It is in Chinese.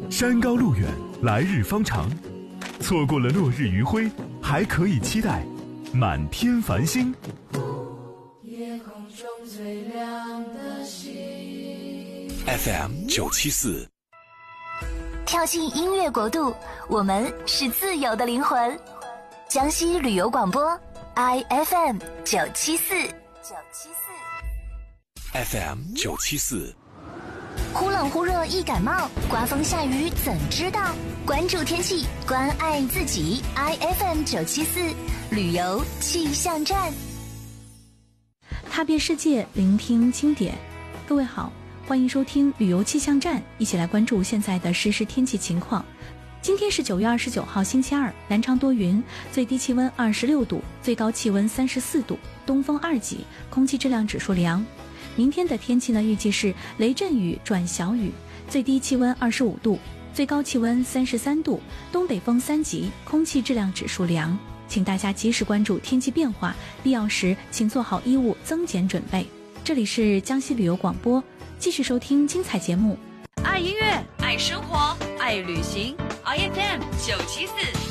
山高路远，来日方长。错过了落日余晖，还可以期待满天繁星。 夜空中最亮的星。 FM974， 跳进音乐国度，我们是自由的灵魂。江西旅游广播 ，IFM974。 FM974， 忽冷忽热易感冒，刮风下雨怎知道？关注天气，关爱自己。IFM974旅游气象站， 踏遍世界，聆听经典。各位好，欢迎收听旅游气象站，一起来关注现在的实时天气情况。今天是9月29号星期二，南昌多云，最低气温26度，最高气温34度，东风2级，空气质量指数良。明天的天气呢，预计是雷阵雨转小雨，最低气温25度，最高气温33度，东北风3级，空气质量指数良。请大家及时关注天气变化，必要时请做好衣物增减准备。这里是江西旅游广播，继续收听精彩节目。 爱音乐，爱生活，爱旅行，IFM974。